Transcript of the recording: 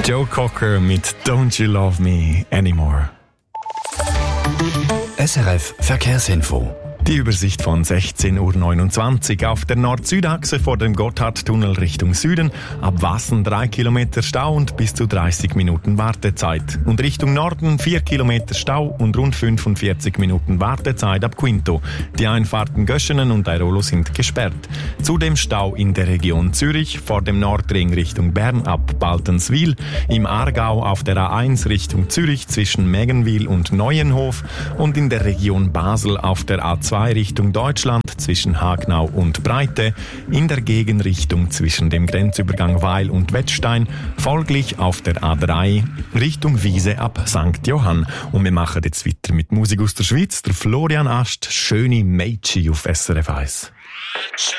Joe Cocker mit Don't You Love Me Anymore. SRF Verkehrsinfo. Die Übersicht von 16.29 Uhr auf der Nord-Süd-Achse vor dem Gotthardtunnel Richtung Süden. Ab Wassen 3 Kilometer Stau und bis zu 30 Minuten Wartezeit. Und Richtung Norden 4 Kilometer Stau und rund 45 Minuten Wartezeit ab Quinto. Die Einfahrten Göschenen und Airolo sind gesperrt. Zudem Stau in der Region Zürich vor dem Nordring Richtung Bern ab Baltenswil. Im Aargau auf der A1 Richtung Zürich zwischen Mägenwil und Neuenhof. Und in der Region Basel auf der A2 Richtung Deutschland zwischen Hagnau und Breite, in der Gegenrichtung zwischen dem Grenzübergang Weil und Wettstein, folglich auf der A3 Richtung Wiese ab St. Johann. Und wir machen jetzt weiter mit Musik aus der Schweiz. Der Florian Ast, «Schöne Mädchen» auf SRF 1.